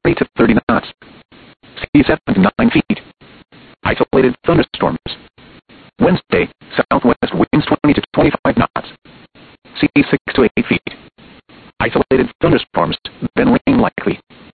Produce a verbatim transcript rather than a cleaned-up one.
to thirty knots. Sea seven to nine feet. Isolated thunderstorms. Wednesday, southwest winds twenty to twenty-five knots. Sea six to eight feet. Isolated thunderstorms, then rain likely.